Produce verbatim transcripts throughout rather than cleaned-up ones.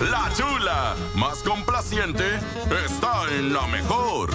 La Chula, más complaciente, está en la mejor.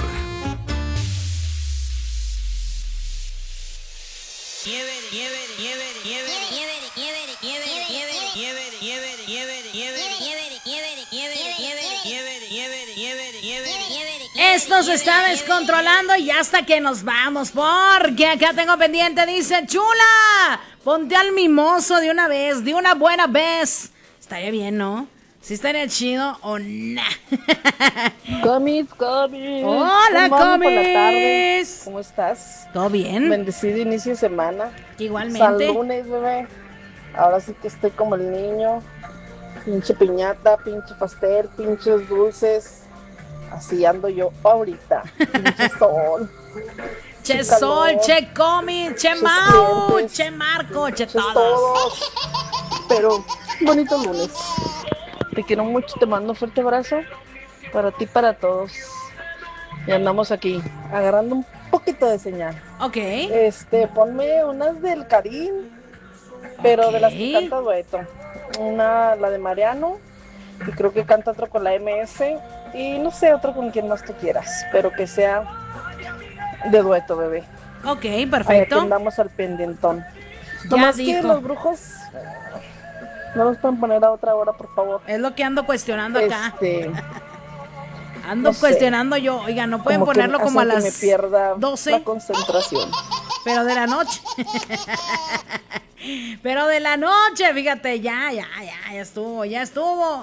Esto se está descontrolando y hasta que nos vamos, porque acá tengo pendiente, dice Chula, ponte al mimoso de una vez, de una buena vez. Estaría bien, ¿no? ¿Sí estaría chido o nah? Comis, Comis. Hola, Comis. ¿Cómo estás? ¿Todo bien? Bendecido inicio de semana. Igualmente. San lunes, bebé. Ahora sí que estoy como el niño. Pinche piñata, pinche pastel, pinches dulces. Así ando yo ahorita. Pinche sol. Che sol, che Comis, che Mau, che Marco, che todos. todos. Pero bonito lunes. Te quiero mucho, te mando un fuerte abrazo. Para ti, para todos. Y andamos aquí, agarrando un poquito de señal. Ok. Este, ponme unas del Karim, pero Ok. de las que canta dueto. Una, la de Mariano, y creo que canta otro con la M S, y no sé, otro con quien más tú quieras, pero que sea de dueto, bebé. Ok, Ahí perfecto. andamos al pendientón. Ya Nomás que dijo. los brujos no los pueden poner a otra hora, por favor. Es lo que ando cuestionando acá. Este, Ando no sé. cuestionando yo. Oiga, no pueden como que ponerlo como a hacen que las me pierda doce, la concentración. pero de la noche. Pero de la noche, fíjate, ya, ya, ya, ya estuvo, ya estuvo.